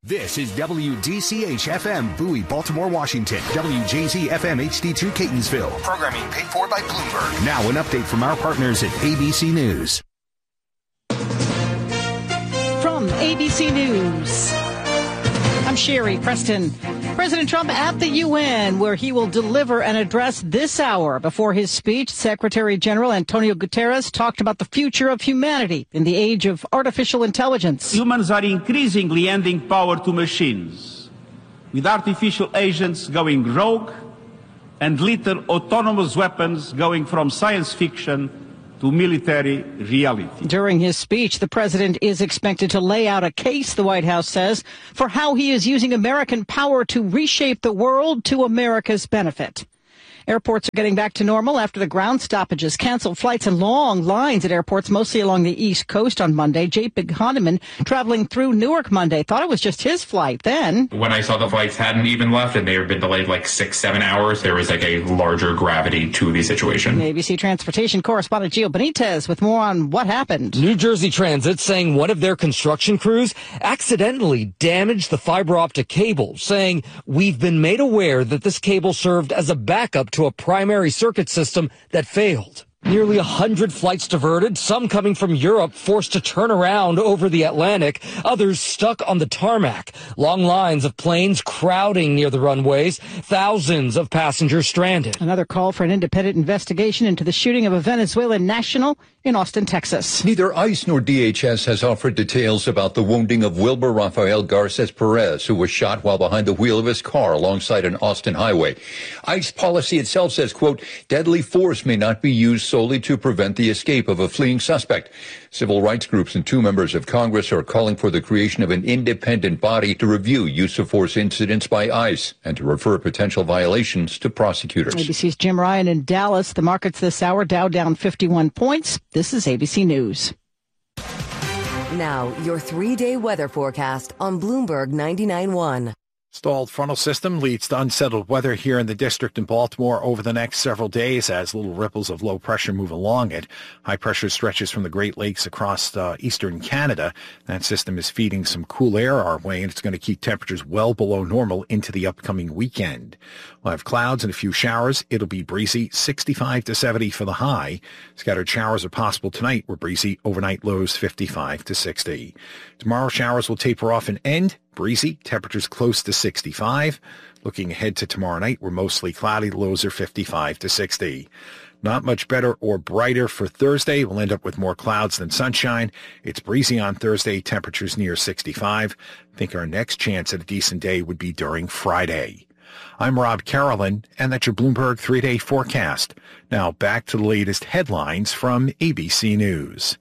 This is WDCH-FM, Bowie, Baltimore, Washington. WJZ-FM HD2, Catonsville. Programming paid for by Bloomberg. Now an update from our partners at ABC News. From ABC News, I'm Sherry Preston. President Trump at the UN, where he will deliver an address this hour. Before his speech, Secretary General Antonio Guterres talked about the future of humanity in the age of artificial intelligence. Humans are increasingly handing power to machines, with artificial agents going rogue and lethal autonomous weapons going from science fiction to military reality. During his speech, the president is expected to lay out a case, the White House says, for how he is using American power to reshape the world to America's benefit. Airports are getting back to normal after the ground stoppages canceled flights and long lines at airports, mostly along the East Coast on Monday. J.P. Honeyman, traveling through Newark Monday, thought it was just his flight. Then, when I saw the flights hadn't even left and they had been delayed like 6-7 hours, there was like a larger gravity to the situation. ABC Transportation correspondent Gio Benitez with more on what happened. New Jersey Transit saying one of their construction crews accidentally damaged the fiber optic cable, saying, "We've been made aware that this cable served as a backup to a primary circuit system that failed." Nearly 100 flights diverted, some coming from Europe forced to turn around over the Atlantic, others stuck on the tarmac. Long lines of planes crowding near the runways, thousands of passengers stranded. Another call for an independent investigation into the shooting of a Venezuelan national in Austin, Texas. Neither ICE nor DHS has offered details about the wounding of Wilber Rafael Garces Perez, who was shot while behind the wheel of his car alongside an Austin highway. ICE policy itself says, quote, deadly force may not be used solely to prevent the escape of a fleeing suspect. Civil rights groups and 2 members of Congress are calling for the creation of an independent body to review use of force incidents by ICE and to refer potential violations to prosecutors. ABC's Jim Ryan in Dallas. The markets this hour, Dow down 51 points. This is ABC News. Now, your 3-day weather forecast on Bloomberg 99.1. Stalled frontal system leads to unsettled weather here in the district in Baltimore over the next several days as little ripples of low pressure move along it. High pressure stretches from the Great Lakes across eastern Canada. That system is feeding some cool air our way, and it's going to keep temperatures well below normal into the upcoming weekend. We'll have clouds and a few showers. It'll be breezy, 65 to 70 for the high. Scattered showers are possible tonight. We're breezy. Overnight lows 55 to 60. Tomorrow showers will taper off and end. Breezy, temperatures close to 65. Looking ahead to tomorrow night, we're mostly cloudy. Lows are 55 to 60. Not much better or brighter for Thursday. We'll end up with more clouds than sunshine. It's breezy on Thursday, temperatures near 65. I think our next chance at a decent day would be during Friday. I'm Rob Carolyn, and that's your Bloomberg 3-day forecast. Now back to the latest headlines from ABC News.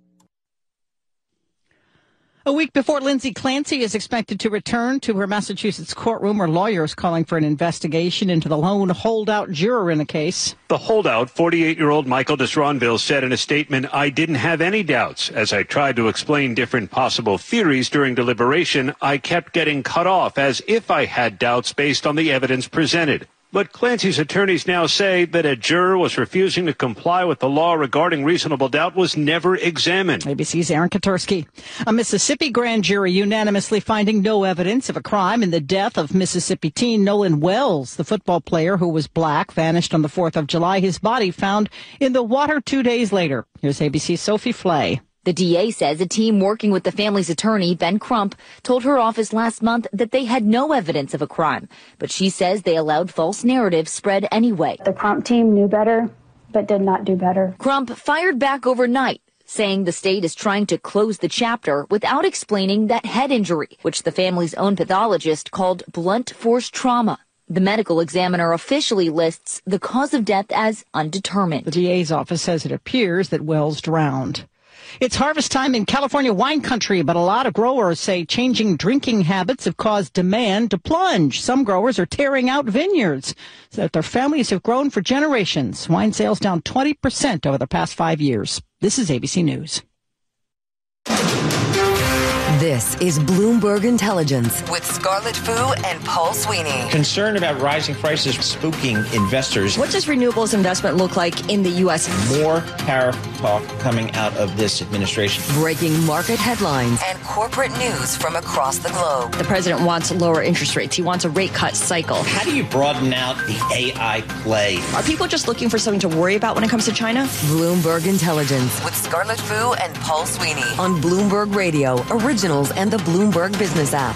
A week before Lindsay Clancy is expected to return to her Massachusetts courtroom, her lawyers calling for an investigation into the lone holdout juror in the case. The holdout, 48-year-old Michael Disronville, said in a statement, "I didn't have any doubts. As I tried to explain different possible theories during deliberation, I kept getting cut off as if I had doubts based on the evidence presented." But Clancy's attorneys now say that a juror was refusing to comply with the law regarding reasonable doubt was never examined. ABC's Aaron Katursky. A Mississippi grand jury unanimously finding no evidence of a crime in the death of Mississippi teen Nolan Wells, the football player who was black, vanished on the 4th of July. His body found in the water 2 days later. Here's ABC's Sophie Flay. The DA says a team working with the family's attorney, Ben Crump, told her office last month that they had no evidence of a crime. But she says they allowed false narratives spread anyway. The Crump team knew better, but did not do better. Crump fired back overnight, saying the state is trying to close the chapter without explaining that head injury, which the family's own pathologist called blunt force trauma. The medical examiner officially lists the cause of death as undetermined. The DA's office says it appears that Wells drowned. It's harvest time in California wine country, but a lot of growers say changing drinking habits have caused demand to plunge. Some growers are tearing out vineyards that their families have grown for generations. Wine sales down 20% over the past 5 years. This is ABC News. This This is Bloomberg Intelligence with Scarlett Fu and Paul Sweeney. Concern about rising prices spooking investors. What does renewables investment look like in the U.S.? More tariff talk coming out of this administration. Breaking market headlines and corporate news from across the globe. The president wants lower interest rates. He wants a rate cut cycle. How do you broaden out the AI play? Are people just looking for something to worry about when it comes to China? Bloomberg Intelligence with Scarlett Fu and Paul Sweeney on Bloomberg Radio, Originals, and the Bloomberg Business app.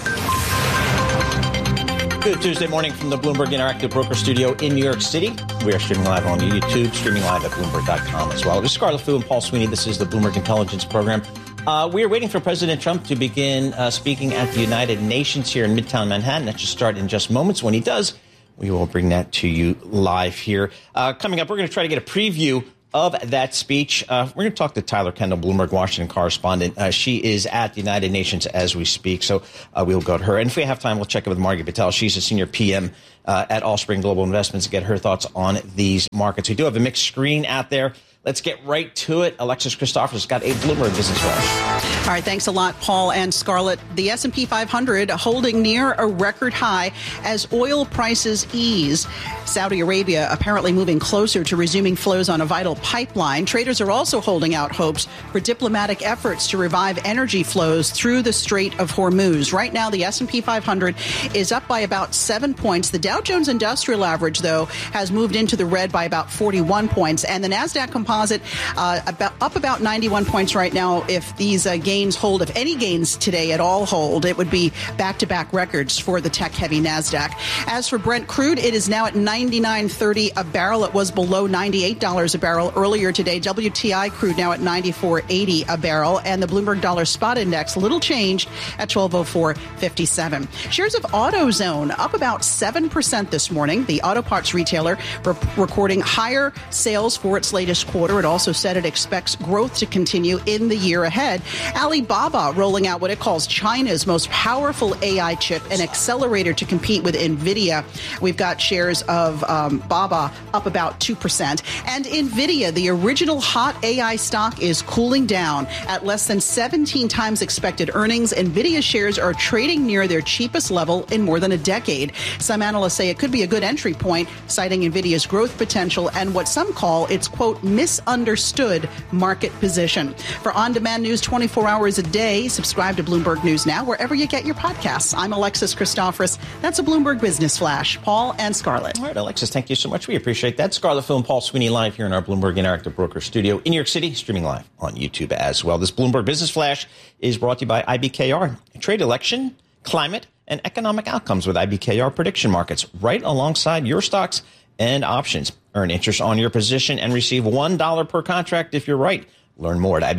Good Tuesday morning from the Bloomberg Interactive Broker Studio in New York City. We are streaming live on YouTube, streaming live at Bloomberg.com as well. It is Scarlett Fu and Paul Sweeney. This is the Bloomberg Intelligence Program. We are waiting for President Trump to begin speaking at the United Nations here in Midtown Manhattan. That should start in just moments. When he does, we will bring that to you live here. Coming up, we're going to try to get a preview of that speech. We're going to talk to Tyler Kendall, Bloomberg Washington correspondent. She is at the United Nations as we speak, so we'll go to her. And if we have time, we'll check in with Margie Patel. She's a senior PM at Allspring Global Investments to get her thoughts on these markets. We do have a mixed screen out there. Let's get right to it. Alexis Christoforous has got a Bloomberg Business Flash. All right, thanks a lot, Paul and Scarlett. The S&P 500 holding near a record high as oil prices ease. Saudi Arabia apparently moving closer to resuming flows on a vital pipeline. Traders are also holding out hopes for diplomatic efforts to revive energy flows through the Strait of Hormuz. Right now, the S&P 500 is up by about 7 points. The Dow Jones Industrial Average, though, has moved into the red by about 41 points. And the NASDAQ Composite up about 91 points right now. If these gains hold, if any gains today at all hold, it would be back-to-back records for the tech-heavy NASDAQ. As for Brent crude, it is now at $99.30 a barrel. It was below $98 a barrel earlier today. WTI crude now at $94.80 a barrel. And the Bloomberg Dollar Spot Index, little change at 1204.57. Shares of AutoZone up about 7% this morning. The auto parts retailer recording higher sales for its latest quarter. It also said it expects growth to continue in the year ahead. Alibaba rolling out what it calls China's most powerful AI chip, an accelerator to compete with NVIDIA. We've got shares of Baba up about 2%. And NVIDIA, the original hot AI stock, is cooling down at less than 17 times expected earnings. NVIDIA shares are trading near their cheapest level in more than a decade. Some analysts say it could be a good entry point, citing NVIDIA's growth potential and what some call its, quote, misunderstood market position. For on-demand news 24 hours a day, subscribe to Bloomberg News Now wherever you get your podcasts. I'm Alexis Christoforous. That's a Bloomberg Business Flash. Paul and Scarlett. All right, Alexis, thank you so much. We appreciate that. Scarlett Fu and Paul Sweeney live here in our Bloomberg Interactive Broker Studio in New York City, streaming live on YouTube as well. This Bloomberg Business Flash is brought to you by IBKR. Trade election, climate, and economic outcomes with IBKR prediction markets right alongside your stocks and options. Earn interest on your position and receive $1 per contract if you're right. Learn more at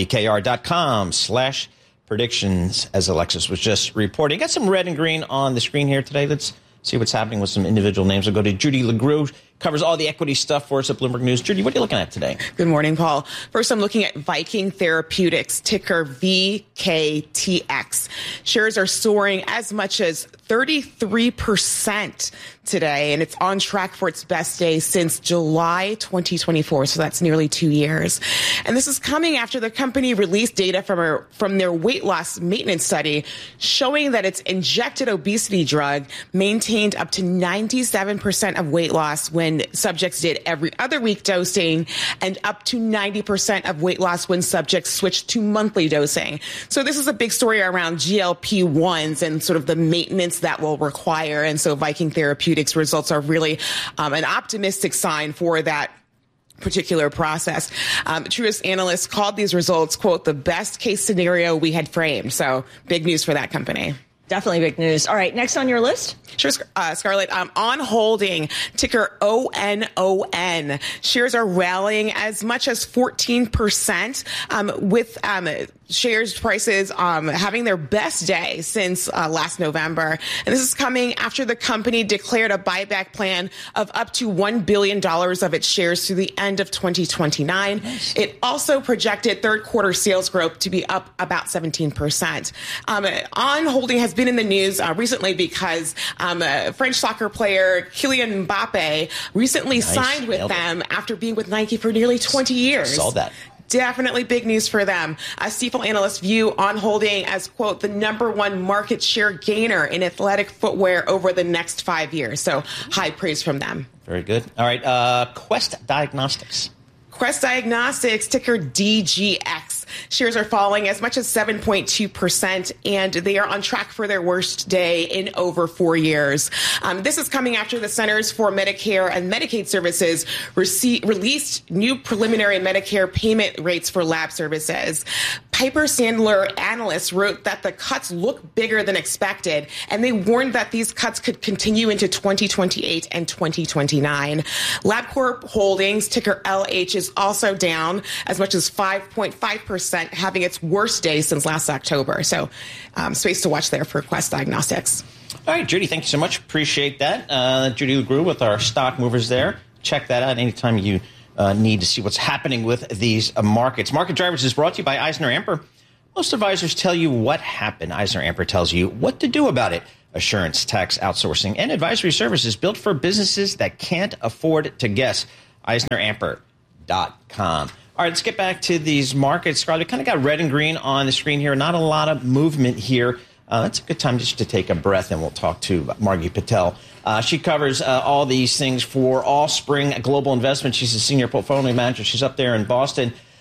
ibkr.com/predictions, as Alexis was just reporting. Got some red and green on the screen here today. Let's see what's happening with some individual names. We'll go to Judy LaGrue, covers all the equity stuff for us at Bloomberg News. Judy, what are you looking at today? Good morning, Paul. First, I'm looking at Viking Therapeutics, ticker VKTX. Shares are soaring as much as 33% today, and it's on track for its best day since July 2024, so that's nearly 2 years. And this is coming after the company released data from their weight loss maintenance study showing that its injected obesity drug maintained up to 97% of weight loss when subjects did every other week dosing, and up to 90% of weight loss when subjects switched to monthly dosing. So this is a big story around GLP-1s and sort of the maintenance that will require. And so Viking Therapeutics results are really an optimistic sign for that particular process. Truist analysts called these results, quote, the best case scenario we had framed. So big news for that company. Definitely big news. All right, next on your list? Sure, Scarlett. On holding, ticker ONON. Shares are rallying as much as 14%, with shares prices having their best day since last November. And this is coming after the company declared a buyback plan of up to $1 billion of its shares through the end of 2029. Nice. It also projected third quarter sales growth to be up about 17%. On holding has been in the news recently because French soccer player Kylian Mbappe recently signed with them after being with Nike for nearly 20 years. Saw that. definitely big news for them. Stifel analysts view On Holding as, quote, the #1 market share gainer in athletic footwear over the next 5 years. So high praise from them. Very good. All right. Quest Diagnostics. Quest Diagnostics, ticker DGX. Shares are falling as much as 7.2%, and they are on track for their worst day in over 4 years. This is coming after the Centers for Medicare and Medicaid Services released new preliminary Medicare payment rates for lab services. Piper Sandler analysts wrote that the cuts look bigger than expected, and they warned that these cuts could continue into 2028 and 2029. LabCorp Holdings, ticker LH, is also down as much as 5.5%, having its worst day since last October. So space to watch there for Quest Diagnostics. All right, Judy, thank you so much. Appreciate that. Judy LeGroux with our stock movers there. Check that out anytime you need to see what's happening with these markets. Market Drivers is brought to you by EisnerAmper. Most advisors tell you what happened. EisnerAmper tells you what to do about it. Assurance, tax, outsourcing, and advisory services built for businesses that can't afford to guess. EisnerAmper.com. All right, let's get back to these markets. Scarlett, we kind of got red and green on the screen here. Not a lot of movement here. That's a good time just to take a breath, and we'll talk to Margie Patel. She covers all these things for Allspring Global Investment. She's a senior portfolio manager. She's up there in Boston.